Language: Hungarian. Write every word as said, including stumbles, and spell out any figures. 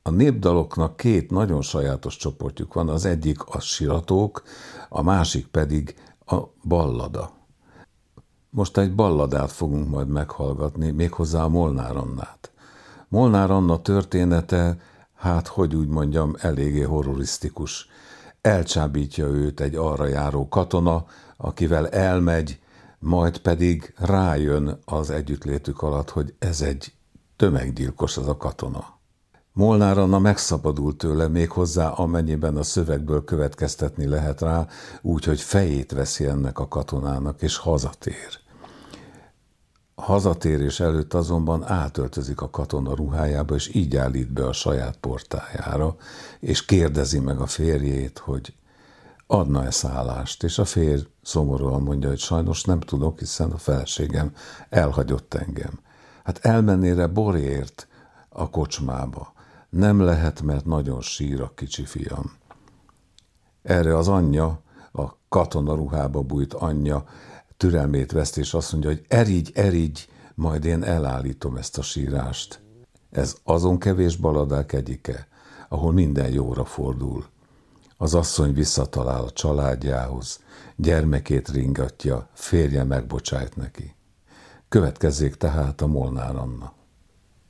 A népdaloknak két nagyon sajátos csoportjuk van, az egyik a siratók, a másik pedig a ballada. Most egy balladát fogunk majd meghallgatni, méghozzá a Molnár Annát. Molnár Anna története, hát hogy úgy mondjam, eléggé horrorisztikus. Elcsábítja őt egy arra járó katona, akivel elmegy, majd pedig rájön az együttlétük alatt, hogy ez egy tömeggyilkos az a katona. Molnár Anna megszabadult tőle, méghozzá amennyiben a szövegből következtetni lehet rá, úgyhogy fejét veszi ennek a katonának, és hazatér. A hazatérés előtt azonban átöltözik a katona ruhájába, és így állít be a saját portájára, és kérdezi meg a férjét, hogy adna-e szállást, és a férj szomorúan mondja, hogy sajnos nem tudok, hiszen a feleségem elhagyott engem. Hát elmennél-e borért a kocsmába? Nem lehet, mert nagyon sír a kicsi fiam. Erre az anyja, a katona ruhába bújt anyja türelmét veszt, és azt mondja, hogy erigy, erigy, majd én elállítom ezt a sírást. Ez azon kevés baladák egyike, ahol minden jóra fordul. Az asszony visszatalál a családjához, gyermekét ringatja, férje megbocsájt neki. Következzék tehát a Molnár Anna.